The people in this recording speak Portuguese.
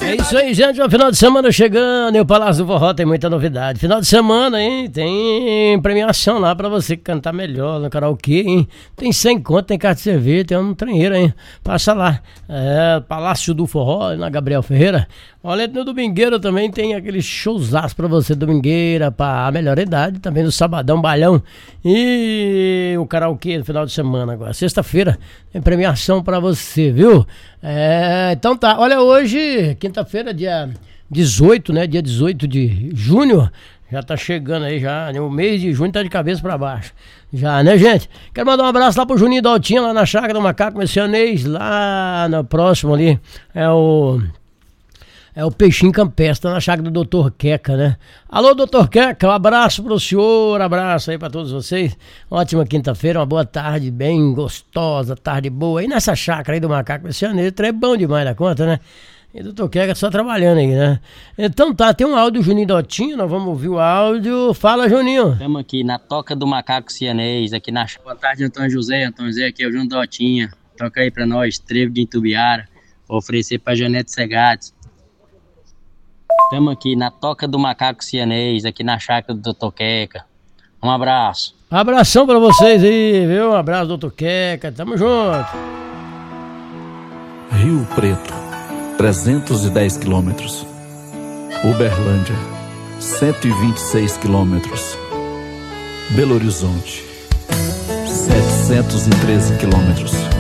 É isso aí, gente, o final de semana chegando e o Palácio do Forró tem muita novidade. Final de semana, hein, tem premiação lá pra você cantar melhor no karaokê, hein. Tem 100 conto, tem carta de cerveja, tem um treino, hein. Passa lá, Palácio do Forró, na Gabriel Ferreira. Olha, no Domingueira também tem aquele showzaço pra você, Domingueira, pra melhor idade, também no Sabadão, Balhão. E o karaokê no final de semana agora. Sexta-feira tem premiação pra você, viu? Então tá, olha, hoje, quinta-feira, dia 18, né? Dia 18 de junho, já tá chegando aí, já, o mês de junho tá de cabeça pra baixo. Já, né, gente? Quero mandar um abraço lá pro Juninho Daltinha, lá na Chácara do Macaco Messianês, lá no próximo ali, é o Peixinho Campestre, na chácara do Dr. Queca, né? Alô, Dr. Queca, um abraço pro senhor, abraço aí pra todos vocês. Ótima quinta-feira, uma boa tarde, bem gostosa, tarde boa. E nessa chácara aí do Macaco Messianês, é bom demais da conta, né? E Dr. Queca só trabalhando aí, né? Então tá, tem um áudio do Juninho Daltinho, nós vamos ouvir o áudio. Fala, Juninho. Estamos aqui na Toca do Macaco Cianês, aqui na... Boa tarde, Antônio José, aqui é o Juninho Daltinha. Toca aí pra nós, Trevo de Itubiara, vou oferecer pra Janete Segates. Estamos aqui na Toca do Macaco Cianês, aqui na chácara do Dr. Queca. Um abraço. Abração pra vocês aí, viu? Um abraço, Dr. Queca. Tamo junto. Rio Preto, 310 quilômetros. Uberlândia, 126 quilômetros. Belo Horizonte, 713 quilômetros.